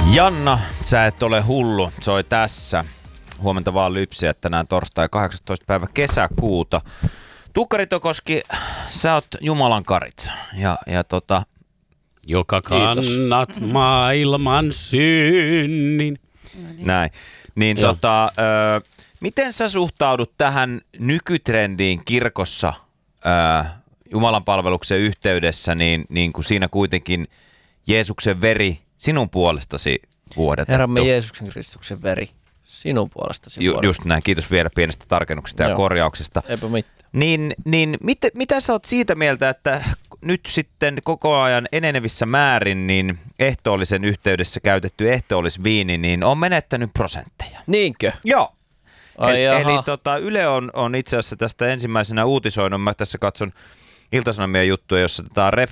Janna, sä et ole hullu, soi tässä. Huomenta vaan lypsiä tänään torstai 18. päivä kesäkuuta. Tuukka Ritokoski, sä oot Jumalan karitsa joka kannat maailman synnin. Näin. Niin miten sä suhtaudut tähän nykytrendiin kirkossa Jumalan palveluksen yhteydessä, niin kun siinä kuitenkin Jeesuksen veri sinun puolestasi vuodatettu? Herramme Jeesuksen Kristuksen veri sinun puolestasi vuodatettu. Just näin, kiitos vielä pienestä tarkennuksesta ja korjauksesta. Eipä mitään. Niin mitä sä oot siitä mieltä, että nyt sitten koko ajan enenevissä määrin niin ehtoollisen yhteydessä käytetty ehtoollisviini niin on menettänyt prosentteja? Niinkö? Joo. Eli Yle on itse asiassa tästä ensimmäisenä uutisoinut. Mä tässä katson Ilta-Sanomien juttuja, jossa